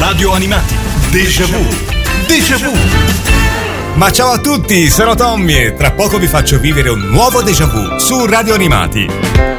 Radio Animati. Déjà vu. Déjà vu. Ma ciao a tutti, sono Tommy e tra poco vi faccio vivere un nuovo déjà vu su Radio Animati.